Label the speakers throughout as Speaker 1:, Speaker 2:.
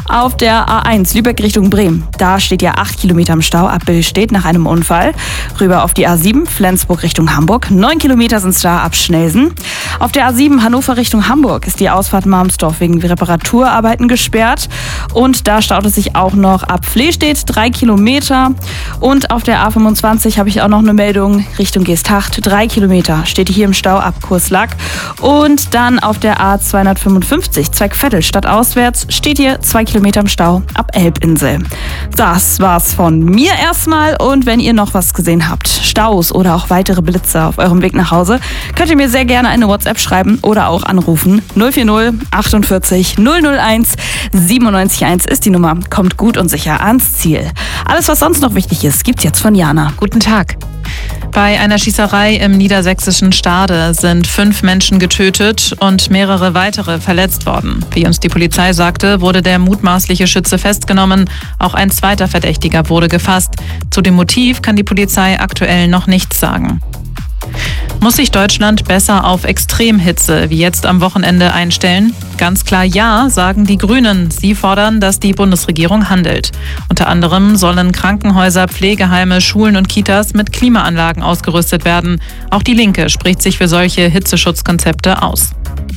Speaker 1: Auf der A1 Lübeck Richtung Bremen. Da steht ja 8 Kilometer im Stau ab Billstedt nach einem Unfall. Rüber auf die A7 Flensburg Richtung Hamburg. 9 Kilometer sind es da ab Schnelsen. Auf der A7 Hannover Richtung Hamburg ist die Ausfahrt Malmstorf wegen Reparaturarbeiten gesperrt. Und da staut es sich auch noch ab Flehstedt 3 Kilometer. Und auf der A25 habe ich auch noch eine Meldung Richtung Geesthacht. 3 Kilometer steht hier im Stau ab Kurslack. Und dann auf der A255 Zweigvettel stadtauswärts steht hier 2 Kilometer im Stau ab Elbinsel. Das war's von mir erstmal. Und wenn ihr noch was gesehen habt, Staus oder auch weitere Blitze auf eurem Weg nach Hause, könnt ihr mir sehr gerne eine WhatsApp schreiben oder auch anrufen. 040 48 001 97 1 ist die Nummer. Kommt gut und sicher ans Ziel. Alles, was sonst noch wichtig ist, gibt's jetzt von Jana.
Speaker 2: Guten Tag. Bei einer Schießerei im niedersächsischen Stade sind 5 Menschen getötet und mehrere weitere verletzt worden. Wie uns die Polizei sagte, wurde der mutmaßliche Schütze festgenommen. Auch ein zweiter Verdächtiger wurde gefasst. Zu dem Motiv kann die Polizei aktuell noch nichts sagen. Muss sich Deutschland besser auf Extremhitze wie jetzt am Wochenende einstellen? Ganz klar ja, sagen die Grünen. Sie fordern, dass die Bundesregierung handelt. Unter anderem sollen Krankenhäuser, Pflegeheime, Schulen und Kitas mit Klimaanlagen ausgerüstet werden. Auch die Linke spricht sich für solche Hitzeschutzkonzepte aus.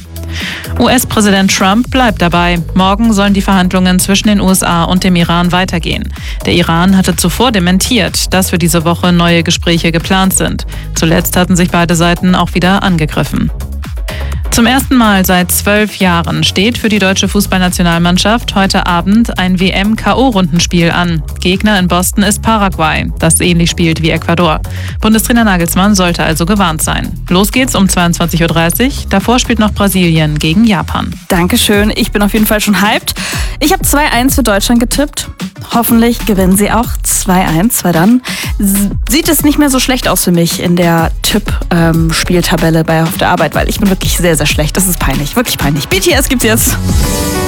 Speaker 2: US-Präsident Trump bleibt dabei. Morgen sollen die Verhandlungen zwischen den USA und dem Iran weitergehen. Der Iran hatte zuvor dementiert, dass für diese Woche neue Gespräche geplant sind. Zuletzt hatten sich beide Seiten auch wieder angegriffen. Zum ersten Mal seit 12 Jahren steht für die deutsche Fußballnationalmannschaft heute Abend ein WM-KO-Rundenspiel an. Gegner in Boston ist Paraguay, das ähnlich spielt wie Ecuador. Bundestrainer Nagelsmann sollte also gewarnt sein. Los geht's um 22:30 Uhr. Davor spielt noch Brasilien gegen Japan.
Speaker 1: Dankeschön, ich bin auf jeden Fall schon hyped. Ich habe 2-1 für Deutschland getippt. Hoffentlich gewinnen sie auch 2-1, weil dann sieht es nicht mehr so schlecht aus für mich in der Tipp-Spieltabelle bei auf der Arbeit, weil ich bin wirklich sehr, sehr schlecht. Das ist peinlich, wirklich peinlich. BTS gibt's jetzt.